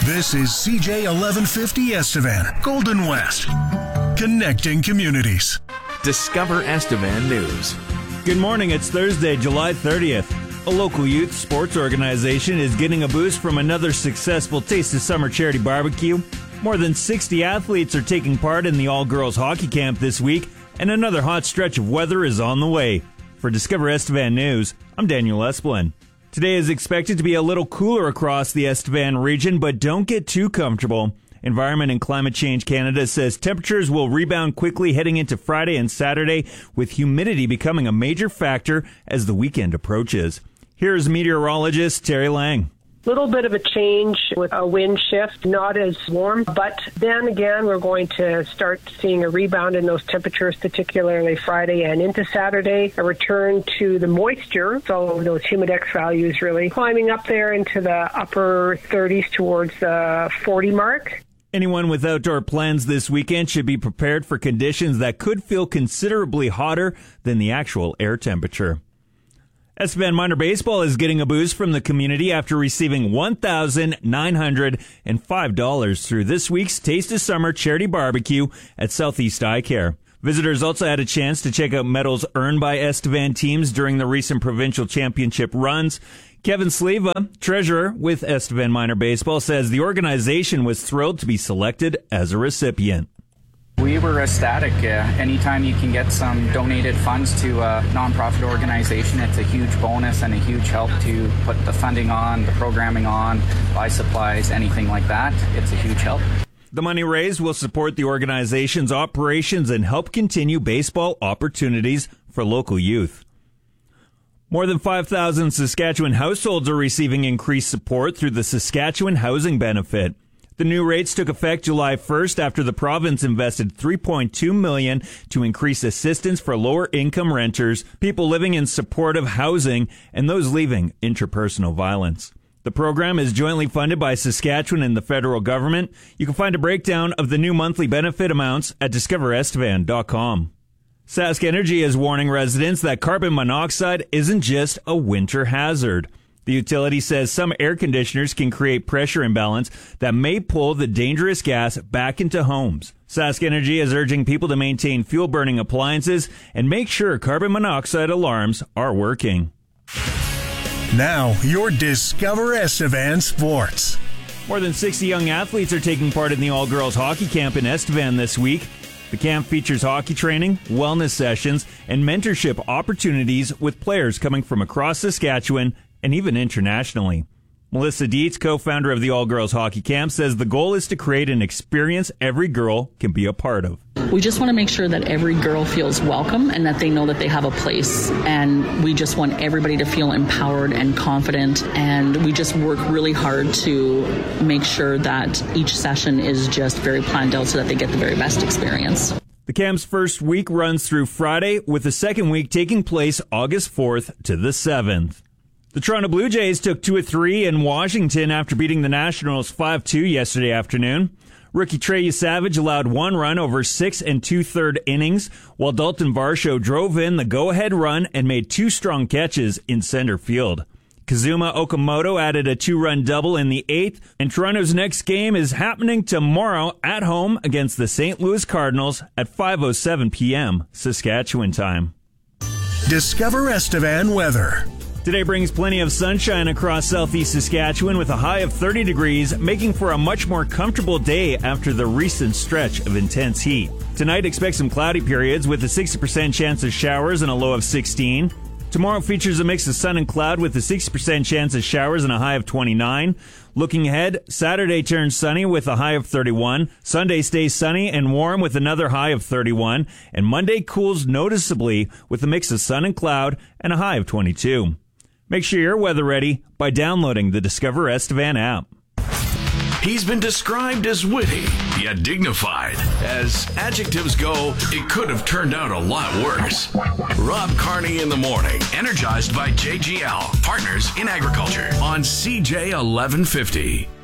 This is CJ 1150 Estevan, Golden West. Connecting communities. Discover Estevan News. Good morning. It's Thursday, July 30th. A local youth sports organization is getting a boost from another successful Taste of Summer charity barbecue. More than 60 athletes are taking part in the all-girls hockey camp this week, and another hot stretch of weather is on the way. For Discover Estevan News, I'm Daniel Esplin. Today is expected to be a little cooler across the Estevan region, but don't get too comfortable. Environment and Climate Change Canada says temperatures will rebound quickly heading into Friday and Saturday, with humidity becoming a major factor as the weekend approaches. Here's meteorologist Terry Lang. Little bit of a change with a wind shift, not as warm, but then again, we're going to start seeing a rebound in those temperatures, particularly Friday and into Saturday. A return to the moisture, so those humidex values really climbing up there into the upper 30s towards the 40 mark. Anyone with outdoor plans this weekend should be prepared for conditions that could feel considerably hotter than the actual air temperature. Estevan Minor Baseball is getting a boost from the community after receiving $1,905 through this week's Taste of Summer charity barbecue at Southeast Eye Care. Visitors also had a chance to check out medals earned by Estevan teams during the recent provincial championship runs. Kevin Sleva, treasurer with Estevan Minor Baseball, says the organization was thrilled to be selected as a recipient. We were ecstatic. Anytime you can get some donated funds to a nonprofit organization, it's a huge bonus and a huge help to put the funding on, the programming on, buy supplies, anything like that. It's a huge help. The money raised will support the organization's operations and help continue baseball opportunities for local youth. More than 5,000 Saskatchewan households are receiving increased support through the Saskatchewan Housing Benefit. The new rates took effect July 1st after the province invested $3.2 million to increase assistance for lower-income renters, people living in supportive housing, and those leaving interpersonal violence. The program is jointly funded by Saskatchewan and the federal government. You can find a breakdown of the new monthly benefit amounts at discoverestevan.com. Sask Energy is warning residents that carbon monoxide isn't just a winter hazard. The utility says some air conditioners can create pressure imbalance that may pull the dangerous gas back into homes. Sask Energy is urging people to maintain fuel-burning appliances and make sure carbon monoxide alarms are working. Now, your Discover Estevan Sports. More than 60 young athletes are taking part in the all-girls hockey camp in Estevan this week. The camp features hockey training, wellness sessions, and mentorship opportunities with players coming from across Saskatchewan and even internationally. Melissa Dietz, co-founder of the All-Girls Hockey Camp, says the goal is to create an experience every girl can be a part of. We just want to make sure that every girl feels welcome and that they know that they have a place. And we just want everybody to feel empowered and confident. And we just work really hard to make sure that each session is just very planned out so that they get the very best experience. The camp's first week runs through Friday, with the second week taking place August 4th to the 7th. The Toronto Blue Jays took 2 of 3 in Washington after beating the Nationals 5-2 yesterday afternoon. Rookie Trey Savage allowed 1 run over 6 2/3 innings, while Dalton Varsho drove in the go-ahead run and made 2 strong catches in center field. Kazuma Okamoto added a 2-run double in the 8th, and Toronto's next game is happening tomorrow at home against the St. Louis Cardinals at 5:07 p.m. Saskatchewan time. Discover Estevan weather. Today brings plenty of sunshine across southeast Saskatchewan with a high of 30 degrees, making for a much more comfortable day after the recent stretch of intense heat. Tonight, expect some cloudy periods with a 60% chance of showers and a low of 16. Tomorrow features a mix of sun and cloud with a 60% chance of showers and a high of 29. Looking ahead, Saturday turns sunny with a high of 31. Sunday stays sunny and warm with another high of 31. And Monday cools noticeably with a mix of sun and cloud and a high of 22. Make sure you're weather ready by downloading the Discover Estevan app. He's been described as witty, yet dignified. As adjectives go, it could have turned out a lot worse. Rob Carney in the morning, energized by JGL, partners in agriculture, on CJ 1150.